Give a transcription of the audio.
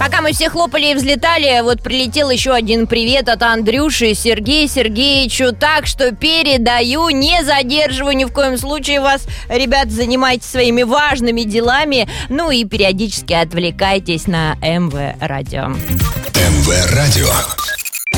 Пока мы все хлопали и взлетали, вот прилетел еще один привет от Андрюши Сергею Сергеевичу. Так что передаю, не задерживаю ни в коем случае вас. Ребят, занимайтесь своими важными делами. Ну и периодически отвлекайтесь на МВ Радио. МВ Радио.